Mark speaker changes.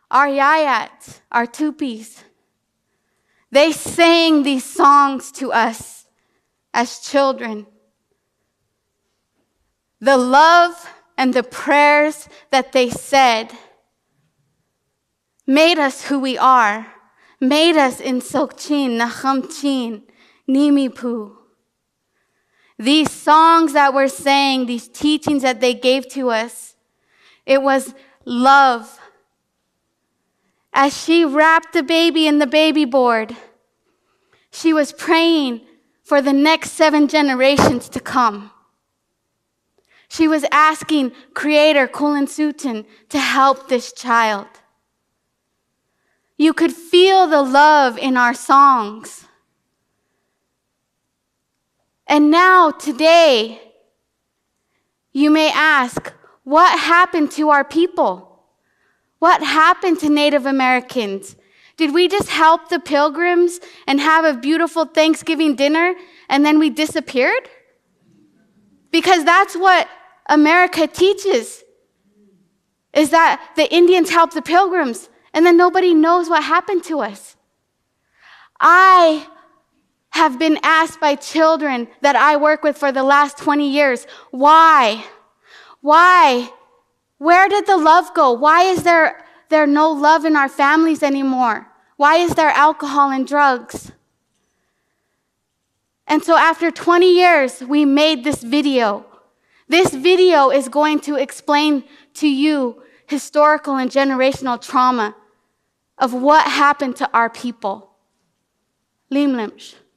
Speaker 1: our yayats, our tupis, they sang these songs to us as children. The love and the prayers that they said made us who we are, made us in Sokchin, Nahamchin, Nimipu. These songs that we're saying, these teachings that they gave to us, it was love. As she wrapped the baby in the baby board, she was praying for the next 7 generations to come. She was asking Creator Kulan Sutin to help this child. You could feel the love in our songs. And now, today, you may ask, what happened to our people? What happened to Native Americans? Did we just help the pilgrims and have a beautiful Thanksgiving dinner and then we disappeared? Because that's what America teaches, is that the Indians helped the pilgrims and then nobody knows what happened to us. I have been asked by children that I work with for the last 20 years, why? Why? Where did the love go? Why is there no love in our families anymore? Why is there alcohol and drugs? And so after 20 years, we made this video. This video is going to explain to you historical and generational trauma of what happened to our people. Lim Limsh.